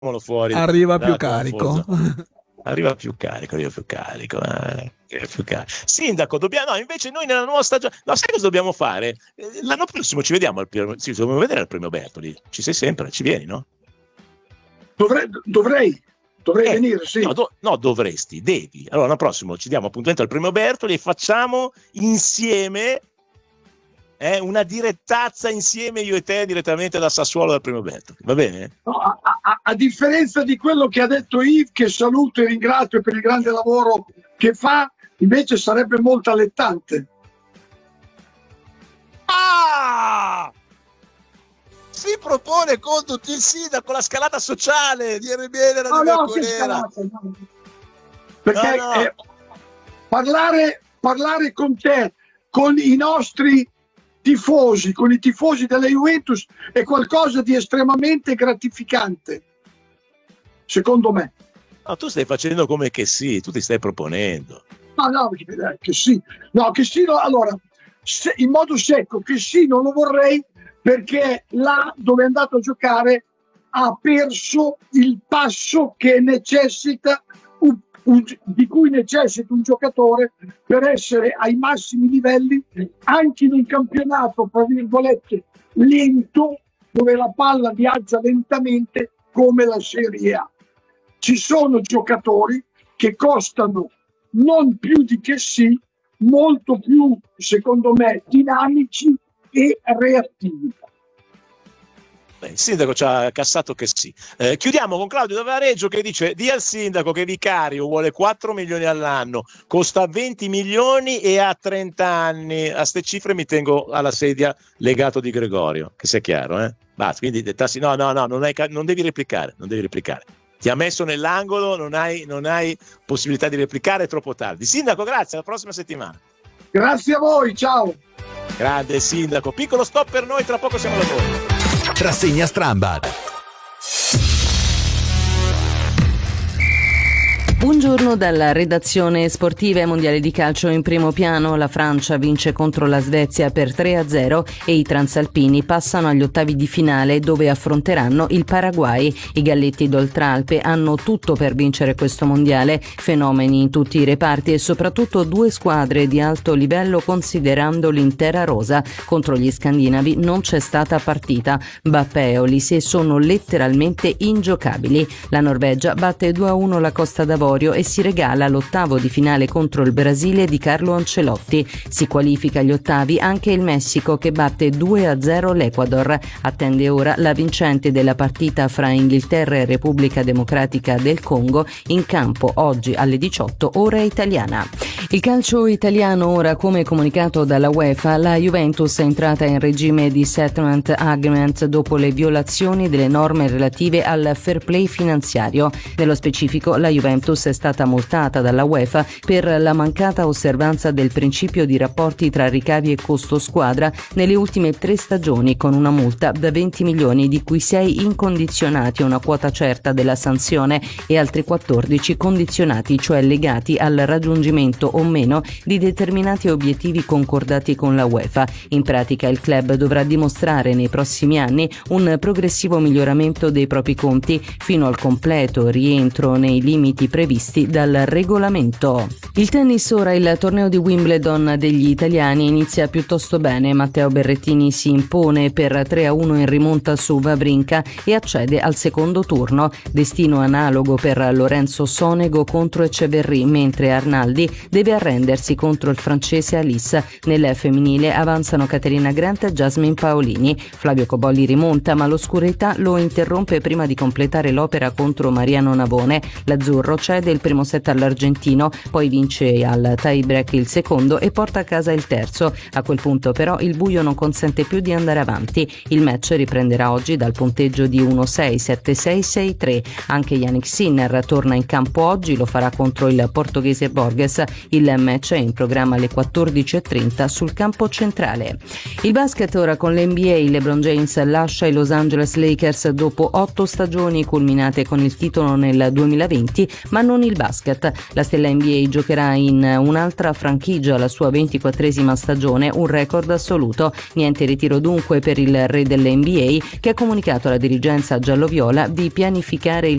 fuori. Arriva più carico. Arriva più carico. Sindaco, no, invece noi nella nuova stagione, no, sai cosa dobbiamo fare? L'anno prossimo ci vediamo ci dobbiamo vedere al premio Bertoli. Ci sei sempre, ci vieni, no? Dovrei venire, sì. No, dovresti, devi. Allora l'anno prossimo ci diamo appuntamento al premio Bertoli e facciamo insieme una direttazza insieme io e te direttamente da Sassuolo dal premio Bertoli, va bene? No, a differenza di quello che ha detto Yves, che saluto e ringrazio per il grande lavoro che fa, invece sarebbe molto allettante. Si propone contro il sindaco la scalata sociale di RBL Radio Bianconera. Perché parlare con te, con i nostri tifosi, con i tifosi della Juventus è qualcosa di estremamente gratificante, secondo me. No, tu stai facendo come che sì, tu ti stai proponendo. Che sì. Allora, in modo secco, che sì, non lo vorrei, perché là dove è andato a giocare ha perso il passo che necessita di cui necessita un giocatore per essere ai massimi livelli anche in un campionato, tra virgolette, lento, dove la palla viaggia lentamente come la Serie A. Ci sono giocatori che costano non più di che sì, molto più, secondo me, dinamici e reattivi. Il sindaco ci ha cassato che sì. Chiudiamo con Claudio da Vareggio che dice: di al sindaco che Vicario vuole 4 milioni all'anno, costa 20 milioni e ha 30 anni. A ste cifre mi tengo alla sedia legato di Gregorio, che sia chiaro, Basta, quindi no, non devi replicare. Ti ha messo nell'angolo, non hai possibilità di replicare, è troppo tardi. Sindaco, grazie, alla prossima settimana. Grazie a voi, ciao. Grande sindaco, piccolo stop per noi, tra poco siamo da voi. Rassegna Strambad. Buongiorno dalla redazione sportiva. Mondiale di calcio in primo piano. La Francia vince contro la Svezia per 3-0 e i transalpini passano agli ottavi di finale dove affronteranno il Paraguay. I galletti d'Oltralpe hanno tutto per vincere questo mondiale, fenomeni in tutti i reparti e soprattutto 2 squadre di alto livello considerando l'intera rosa. Contro gli scandinavi non c'è stata partita. Mbappé e Olise sono letteralmente ingiocabili. La Norvegia batte 2-1 la Costa d'Avorio e si regala l'ottavo di finale contro il Brasile di Carlo Ancelotti. Si qualifica agli ottavi anche il Messico che batte 2-0 l'Ecuador. Attende ora la vincente della partita fra Inghilterra e Repubblica Democratica del Congo, in campo oggi alle 18 ora italiana. Il calcio italiano ora, come comunicato dalla UEFA, la Juventus è entrata in regime di settlement agreement dopo le violazioni delle norme relative al fair play finanziario. Nello specifico, la Juventus è stata multata dalla UEFA per la mancata osservanza del principio di rapporti tra ricavi e costo squadra nelle ultime 3 stagioni, con una multa da 20 milioni di cui 6 incondizionati, una quota certa della sanzione, e altri 14 condizionati, cioè legati al raggiungimento o meno di determinati obiettivi concordati con la UEFA. In pratica il club dovrà dimostrare nei prossimi anni un progressivo miglioramento dei propri conti fino al completo rientro nei limiti previsti dal regolamento. Il tennis ora, il torneo di Wimbledon degli italiani inizia piuttosto bene. Matteo Berrettini si impone per 3-1 in rimonta su Wawrinka e accede al secondo turno. Destino analogo per Lorenzo Sonego contro Etcheverry, mentre Arnaldi deve arrendersi contro il francese Alice. Nel femminile avanzano Caterina Grant e Jasmine Paolini. Flavio Cobolli rimonta, ma l'oscurità lo interrompe prima di completare l'opera contro Mariano Navone. L'azzurro cede il primo set all'argentino, poi vince al tie break il secondo e porta a casa il terzo. A quel punto però il buio non consente più di andare avanti. Il match riprenderà oggi dal punteggio di 1-6, 7-6, 6-3. Anche Yannick Sinner torna in campo oggi, lo farà contro il portoghese Borges. Il match è in programma alle 14:30 sul campo centrale. Il basket ora con l'NBA. LeBron James lascia i Los Angeles Lakers dopo 8 stagioni culminate con il titolo nel 2020, ma non il basket. La stella NBA giocherà giocherà in un'altra franchigia la sua 24esima stagione, un record assoluto. Niente ritiro dunque per il re delle NBA, che ha comunicato alla dirigenza gialloviola di pianificare il